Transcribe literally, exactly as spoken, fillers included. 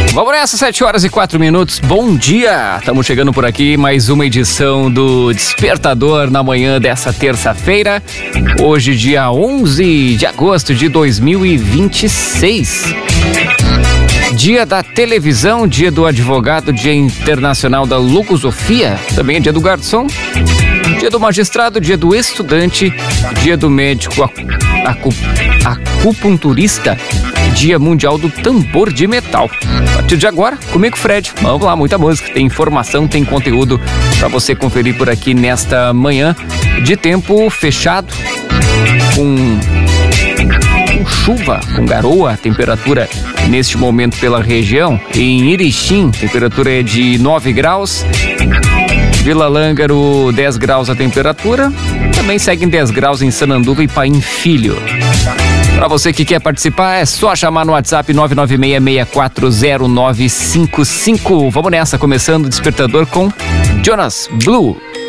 Vamos nessa, sete horas e quatro minutos. Bom dia! Estamos chegando por aqui, mais uma edição do Despertador na manhã dessa terça-feira. Hoje, dia onze de agosto de dois mil e vinte e seis. Dia da televisão, dia do advogado, dia internacional da logosofia, também é dia do garçom, dia do magistrado, dia do estudante, dia do médico acu, acupunturista, dia mundial do tambor de metal. A partir de agora, comigo, Fred. Vamos lá, muita música, tem informação, tem conteúdo para você conferir por aqui nesta manhã de tempo fechado, com... com chuva, com garoa, temperatura neste momento pela região. Em Erechim, temperatura é de nove graus. Vila Lângaro, dez graus a temperatura. Também seguem dez graus em Sananduva e Paim Filho. Para você que quer participar, é só chamar no WhatsApp nove nove seis, seis quatro zero nove cinco cinco. Vamos nessa, começando o Despertador com Jonas Blue.